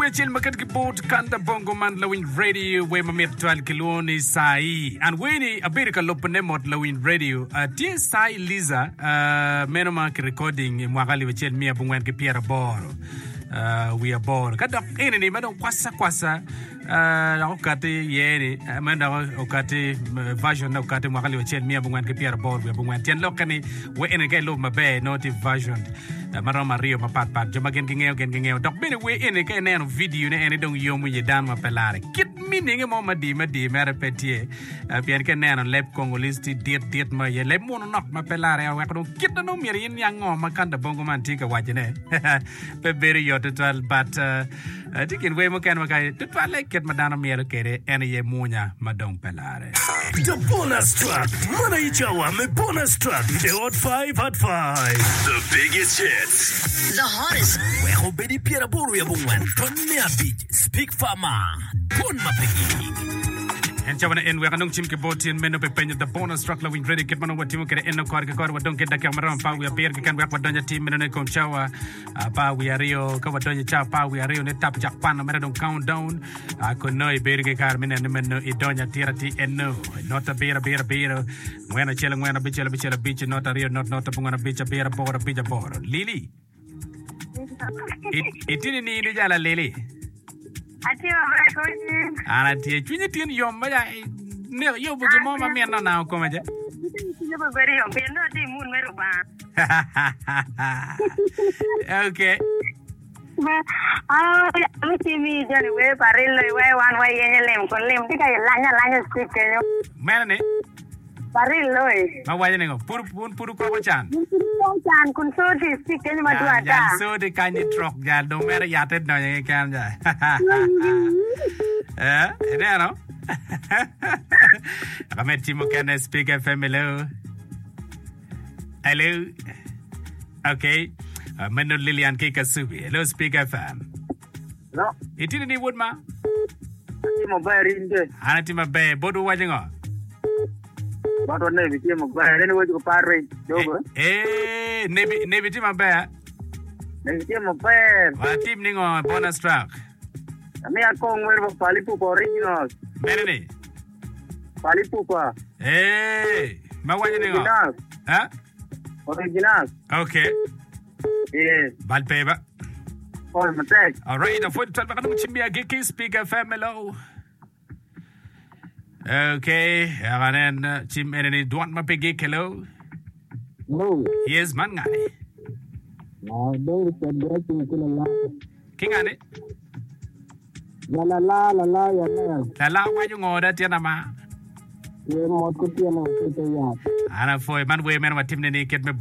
Rachel makat kibot kanda bongo man lawin radio we mamit twal kiloni sai and we abirika lopne mot lawin radio tie sai Liza menoma recording mwagali wechel mia bungwan ke Pierre Boro we are bored kada ni madon kwasa okate yeri manda okate version na okate mwagali wechel mia bungwan ke Pierre Boro we bungwan tien lokani we ke lo mabe not version maroma rio mapat joma gen ngeo dok bene we ke ne video ne ene dong yomu ye dan ma pelare kit meaning mo madi ma repetie bien ke ne lep congolese diet ma ye lep mono nok ma pelare wa ko kit no mirin yang ma kanda bongo man tika wajene be beri yo total but tikin we mo kan makai total kit madana miero kere ene ye munya madong pelare the bonus track mana ichawa me bonus track the hot 5 the biggest hits the hottest we ho bedi Pierre Boro ya bungwan tonne beach speak farmer bon mapegi and chawana en we kanong chim ke botin meno pe penyo the bonus track lawin ready kit mano watimu kere en kor wa don ke da camera pa we appear ke kan we wadonja team meno ne kom chawa pa we ario ka wadonja cha pa we ario ne tap jak pan meno don countdown ko noi berge kar meno ne meno idonya tirati eno nota bera ngwana chela ngwana bichela bitch nota rio not pungona bitch bera bora Lili itini ni jala Lili Ati mabaya kuni. Ana tie chunyi tin yomba ya ne yo buji mama mi na ko maje. Yo bari yo pendo ti mun mero ba. Okay. Mi ti mi jani we parilo we wan we yenelem kon lem tika lanya stick yo. Mene Parilo ma waje ne puru ko chan. Chan kun so ti stick ni madua ta. Ya so de kan ni trok ya do mere ya te no ye kan ja. Ene no. Kame timo kan speak FM hello. Okay. Meno Lilian Kikasubi. Hello speak FM. No. Itini ni woodma. Timo bari inde. Ana tima be bodu waje ngo. Bato nebi timo bari ne wojo parwe dogo. Nebi tima be. Nebi timo bari. Wa team ningo bonus track. Ami akong werbo palipu original. Merene. Palipu pa. Ma waje ningo. Ha? Original. Okay. Yeah. Balpeba. Oh, matek. All right, the foot talk about chimbia geki speaker family. Okay, and chim enemy don't ma pegi hello. No. Yes, man ngani. No, do celebrate kula la. Kingani? La ya. La wa ju ngoda tiana ma. Ye mo ko tiana ko ya. Ana foi man we men wa timne ni ket me